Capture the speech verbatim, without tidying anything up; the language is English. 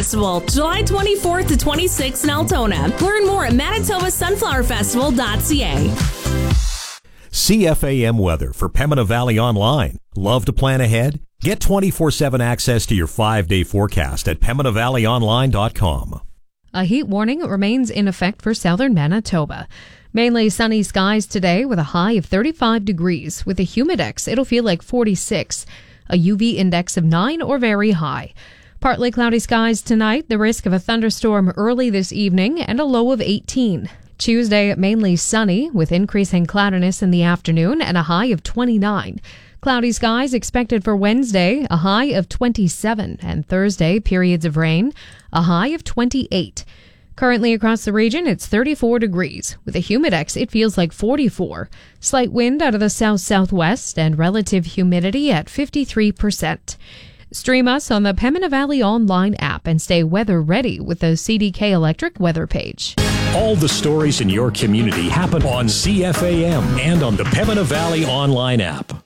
Festival, July twenty-fourth to twenty-sixth in Altona. Learn more at manitoba sunflower festival dot c a. C F A M weather for Pembina Valley Online. Love to plan ahead? Get twenty-four seven access to your five-day forecast at pembina valley online dot com. A heat warning remains in effect for southern Manitoba. Mainly sunny skies today with a high of thirty-five degrees. With a humidex, it'll feel like forty-six. A U V index of nine or very high. Partly cloudy skies tonight, the risk of a thunderstorm early this evening, and a low of eighteen. Tuesday, mainly sunny with increasing cloudiness in the afternoon and a high of twenty-nine. Cloudy skies expected for Wednesday, a high of twenty-seven, and Thursday, periods of rain, a high of twenty-eight. Currently across the region, it's thirty-four degrees. With a humidex, it feels like forty-four. Slight wind out of the south-southwest and relative humidity at fifty-three percent. Stream us on the Pembina Valley Online app and stay weather ready with the C D K Electric weather page. All the stories in your community happen on C F A M and on the Pembina Valley Online app.